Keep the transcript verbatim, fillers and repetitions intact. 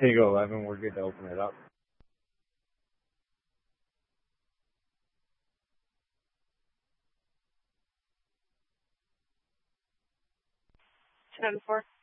Take eleven, we're good to open it up. ten four.